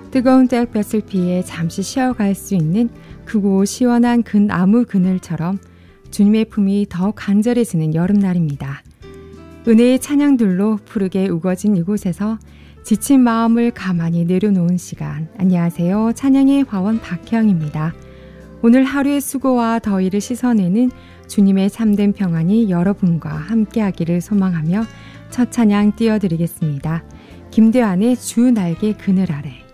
뜨거운 땡볕을 피해 잠시 쉬어갈 수 있는 크고 시원한 나무 그늘처럼 주님의 품이 더욱 간절해지는 여름날입니다. 은혜의 찬양들로 푸르게 우거진 이곳에서 지친 마음을 가만히 내려놓은 시간. 안녕하세요. 찬양의 화원 박혜영입니다. 오늘 하루의 수고와 더위를 씻어내는 주님의 참된 평안이 여러분과 함께하기를 소망하며 첫 찬양 띄워드리겠습니다. 김대환의 주 날개 그늘 아래.